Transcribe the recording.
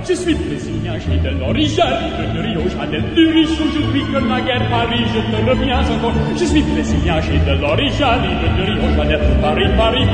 Je suis brésilien, j'ai de l'origine de Rio Chanel, du riche aujourd'hui comme la guerre Paris, je te reviens encore. Je suis brésilien, j'ai de l'origine de Rio Chanel, Paris, Paris,